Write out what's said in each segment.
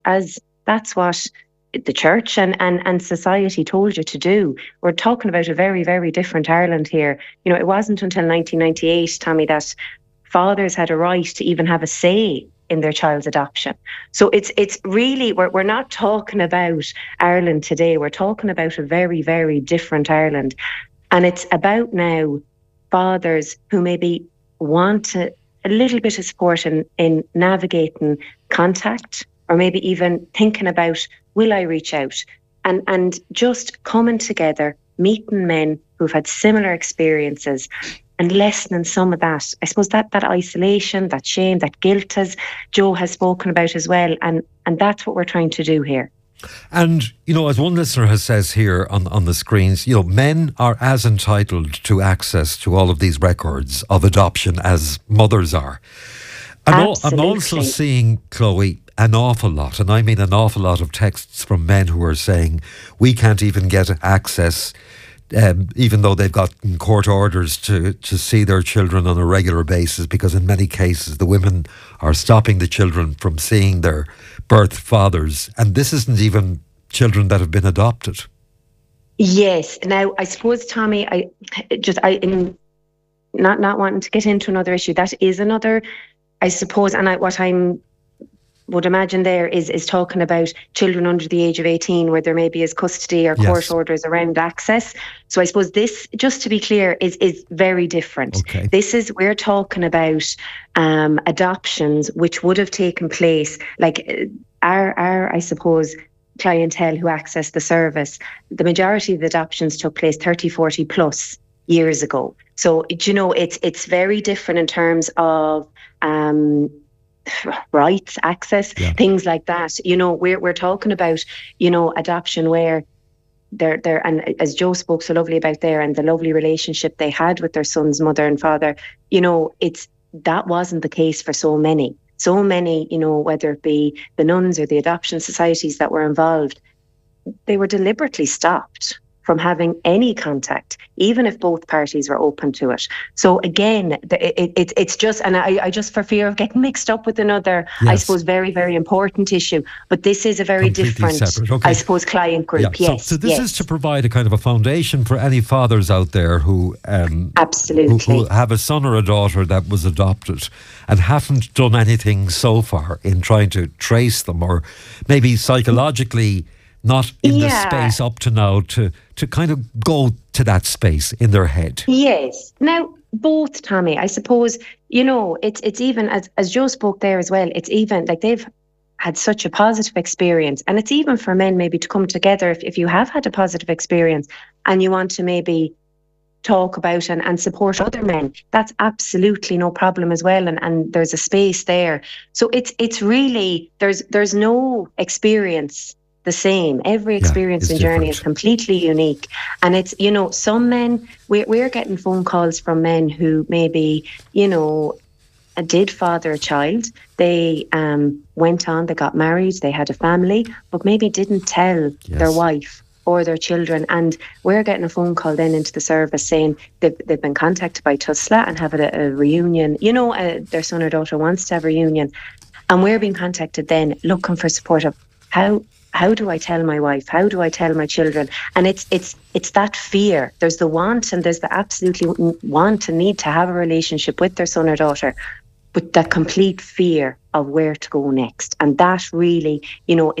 as that's what the church and society told you to do. We're talking about a very, very different Ireland here. You know, it wasn't until 1998, Tommy, that fathers had a right to even have a say in their child's adoption. So it's really, we're not talking about Ireland today. We're talking about a very, very different Ireland. And it's about now fathers who maybe want a little bit of support in navigating contact, or maybe even thinking about, will I reach out? And just coming together, meeting men who've had similar experiences and lessening some of that, I suppose, that isolation, that shame, that guilt, as Joe has spoken about as well. And that's what we're trying to do here. And, you know, as one listener has says here on the screens, you know, men are as entitled to access to all of these records of adoption as mothers are. I'm also seeing, Chloe, an awful lot, and I mean an awful lot of texts from men who are saying we can't even get access, even though they've got court orders to see their children on a regular basis, because in many cases the women are stopping the children from seeing their birth fathers. And this isn't even children that have been adopted. Yes. Now, I suppose, Tommy, in not wanting to get into another issue, that is another, I suppose, and what I'm would imagine there is talking about children under the age of 18 where there maybe is custody or court orders around access. So I suppose this, just to be clear, is very different. Okay. We're talking about adoptions which would have taken place, like our I suppose, clientele who access the service. The majority of the adoptions took place 30, 40 plus years ago. So, you know, it's very different in terms of rights, access, things like that. You know, we're talking about, you know, adoption where they're and as Joe spoke so lovely about there, and the lovely relationship they had with their son's mother and father, you know, that wasn't the case for so many, you know, whether it be the nuns or the adoption societies that were involved, they were deliberately stopped from having any contact, even if both parties were open to it. So again, it's just, and I just, for fear of getting mixed up with another, I suppose, very, very important issue, but this is a very completely different, I suppose, client group. Yes. So this is to provide a kind of a foundation for any fathers out there who absolutely who have a son or a daughter that was adopted and haven't done anything so far in trying to trace them, or maybe psychologically not in the space up to now to kind of go to that space in their head. Yes. Now, both, Tommy, I suppose, you know, it's even, as Joe spoke there as well, it's even like they've had such a positive experience, and it's even for men maybe to come together if you have had a positive experience and you want to maybe talk about and support other men. That's absolutely no problem as well, and there's a space there. So it's really, there's no experience the same. Every experience and journey is completely unique. And it's, you know, some men, we're getting phone calls from men who maybe, you know, did father a child. They went on, they got married, they had a family, but maybe didn't tell their wife or their children. And we're getting a phone call then into the service saying they've been contacted by TUSLA and have a reunion. You know, their son or daughter wants to have a reunion. And we're being contacted then looking for support of how do I tell my wife? How do I tell my children? And it's that fear. There's the want and there's the absolutely want and need to have a relationship with their son or daughter, but that complete fear of where to go next. And that really, you know,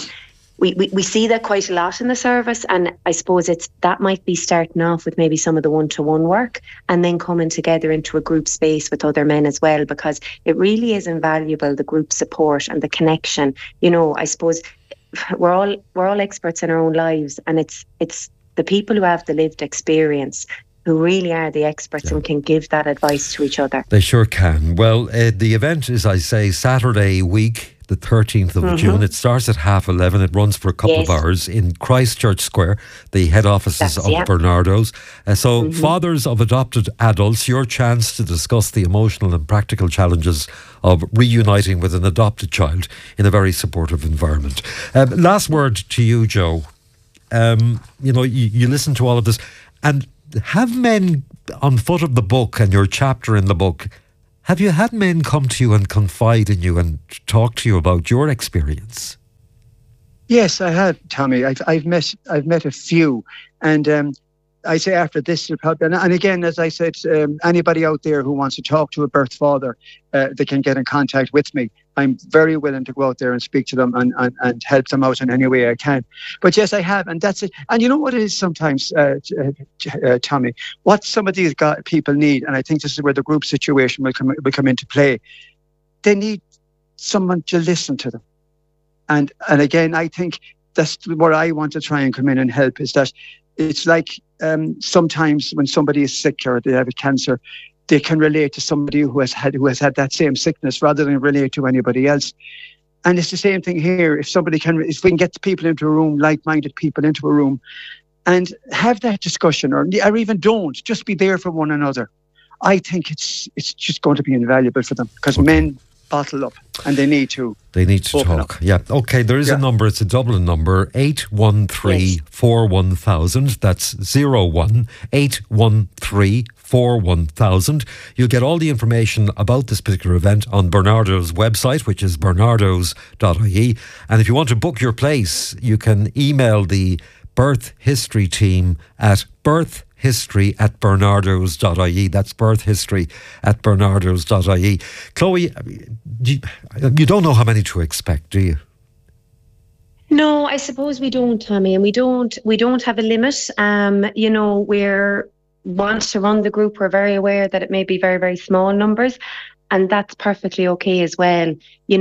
we see that quite a lot in the service. And I suppose that might be starting off with maybe some of the one-to-one work and then coming together into a group space with other men as well, because it really is invaluable, the group support and the connection. You know, I suppose we're all experts in our own lives, and it's the people who have the lived experience who really are the experts and can give that advice to each other. They sure can. Well, the event is, I say, Saturday week, the 13th of June. It starts at 11:30. It runs for a couple of hours in Christchurch Square, the head offices of Bernardo's. So fathers of adopted adults, your chance to discuss the emotional and practical challenges of reuniting with an adopted child in a very supportive environment. Last word to you, Joe. You know, you listen to all of this, and have men on foot of the book and your chapter in the book, have you had men come to you and confide in you and talk to you about your experience? Yes, I have, Tommy. I've met a few, and I say after this, and again, as I said, anybody out there who wants to talk to a birth father, they can get in contact with me. I'm very willing to go out there and speak to them and help them out in any way I can. But yes, I have, and that's it. And you know what it is sometimes, Tommy, what some of these people need, and I think this is where the group situation will come into play. They need someone to listen to them. And again, I think that's where I want to try and come in and help, is that it's like sometimes when somebody is sick or they have a cancer, they can relate to somebody who has had that same sickness rather than relate to anybody else. And it's the same thing here. If we can get people into a room, like-minded people into a room, and have that discussion, or even don't, just be there for one another, I think it's just going to be invaluable for them, because men bottle up and they need to talk. Yeah. Okay, there is a number. It's a Dublin number, 813 41000. That's 01 813 41000. You'll get all the information about this particular event on Bernardo's website, which is bernardos.ie. And if you want to book your place, you can email the birth history team at birthhistory@bernardos.ie. That's birthhistory@bernardos.ie. Chloe, you don't know how many to expect, do you? No, I suppose we don't, Tommy, and we don't have a limit. We want to run the group. We're very aware that it may be very, very small numbers, and that's perfectly okay as well.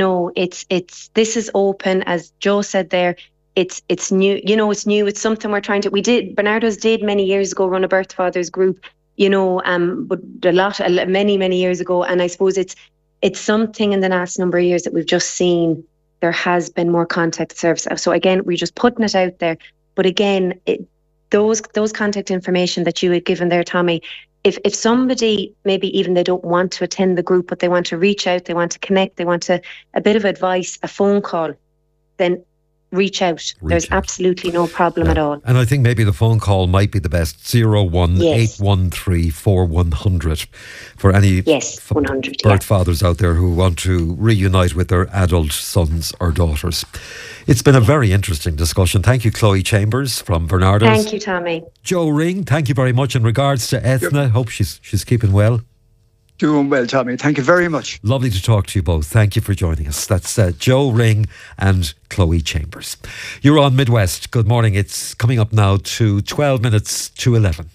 This is open, as Joe said there. It's new, it's new. It's something we're trying to, Bernardo's did many years ago run a birth fathers group, but many years ago. And I suppose it's something in the last number of years that we've just seen there has been more contact service. So again, we're just putting it out there. But again, those contact information that you had given there, Tommy, if somebody, maybe even they don't want to attend the group, but they want to reach out, they want to connect, they want a bit of advice, a phone call, then reach out. There's absolutely no problem at all. And I think maybe the phone call might be the best. 01 813 4100 for any 100 birth fathers out there who want to reunite with their adult sons or daughters. It's been a very interesting discussion. Thank you, Chloe Chambers from Bernardo's. Thank you, Tommy. Joe Ring, thank you very much. In regards to Ethna, hope she's keeping well. Doing well, Tommy. Thank you very much. Lovely to talk to you both. Thank you for joining us. That's Joe Ring and Chloe Chambers. You're on Midwest. Good morning. It's coming up now to 12 minutes to 11.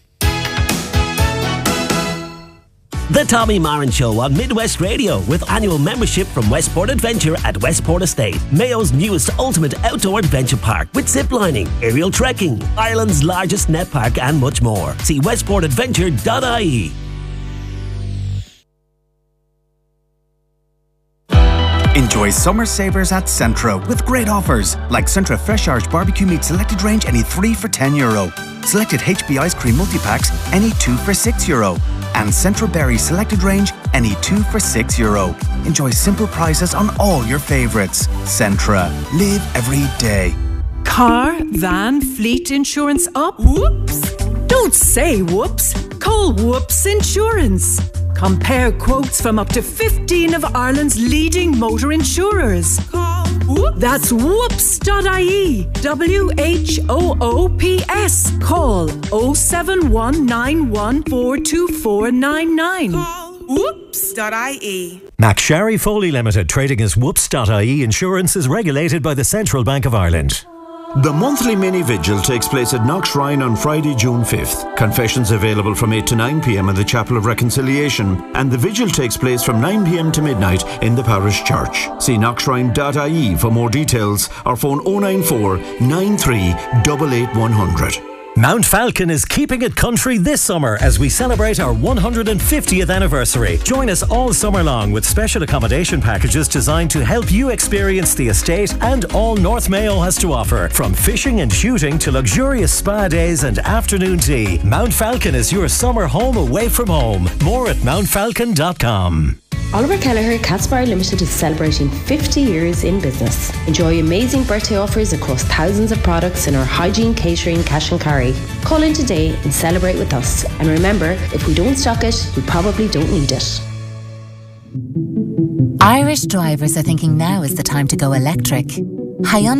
The Tommy Marin Show on Midwest Radio, with annual membership from Westport Adventure at Westport Estate, Mayo's newest ultimate outdoor adventure park, with ziplining, aerial trekking, Ireland's largest net park, and much more. See westportadventure.ie. Enjoy summer savers at Centra with great offers like Centra Fresh Irish Barbecue Meat Selected Range, any 3 for €10. Selected HB Ice Cream Multi-Packs, any 2 for €6. And Centra Berry Selected Range, any 2 for €6. Enjoy simple prices on all your favourites. Centra. Live every day. Car, van, fleet insurance up? Whoops! Don't say whoops. Call Whoops Insurance. Compare quotes from up to 15 of Ireland's leading motor insurers. Call Whoops. That's whoops.ie. WHOOPS. Call 07191424999. Call whoops.ie. McSherry Foley Limited, trading as whoops.ie Insurance, is regulated by the Central Bank of Ireland. The monthly mini vigil takes place at Knock Shrine on Friday, June 5th. Confessions available from 8 to 9 p.m. in the Chapel of Reconciliation, and the vigil takes place from 9 p.m. to midnight in the parish church. See knockshrine.ie for more details, or phone 094 93 88100. Mount Falcon is keeping it country this summer as we celebrate our 150th anniversary. Join us all summer long with special accommodation packages designed to help you experience the estate and all North Mayo has to offer. From fishing and shooting to luxurious spa days and afternoon tea, Mount Falcon is your summer home away from home. More at mountfalcon.com. Oliver Kelleher Catsbar Limited is celebrating 50 years in business. Enjoy amazing birthday offers across thousands of products in our hygiene, catering, cash and carry. Call in today and celebrate with us. And remember, if we don't stock it, we probably don't need it. Irish drivers are thinking now is the time to go electric. Hyundai